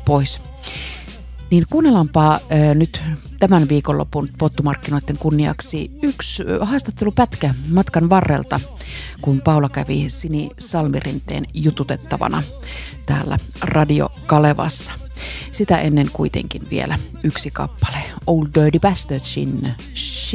pois. Niin kuunnellaanpa nyt tämän viikonlopun pottumarkkinoiden kunniaksi yksi haastattelupätkä matkan varrelta, kun Paula kävi Sini Salmirinteen jututettavana täällä Radio Kalevassa. Sitä ennen kuitenkin vielä yksi kappale. Old Dirty Bastardsin